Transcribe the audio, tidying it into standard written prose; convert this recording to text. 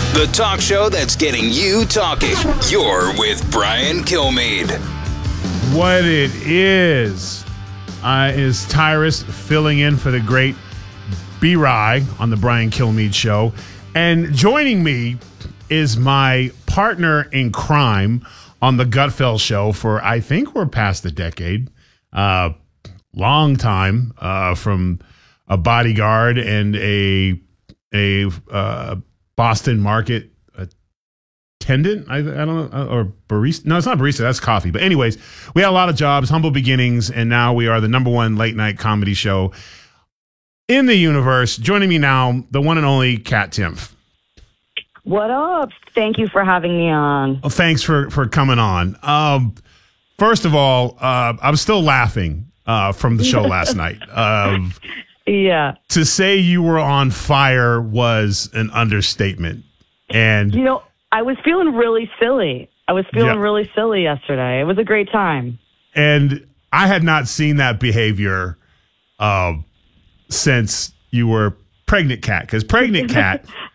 the talk show that's getting you talking. You're with Brian Kilmeade. What it is Tyrus filling in for the great B-Rye on the Brian Kilmeade Show. And joining me is my partner in crime on the Gutfeld Show for, I think we're past a decade. Long time, from a bodyguard and a Boston market attendant. I don't know, or barista. No, it's not barista. That's coffee. But anyways, we had a lot of jobs, humble beginnings, and now we are the number one late night comedy show in the universe. Joining me now, the one and only Kat Timpf. What up? Thank you for having me on. Well, thanks for coming on. First of all, I'm still laughing from the show last night. Yeah. To say you were on fire was an understatement. And I was feeling really silly. Really silly yesterday. It was a great time. And I had not seen that behavior since you were pregnant Cat. Because pregnant Cat,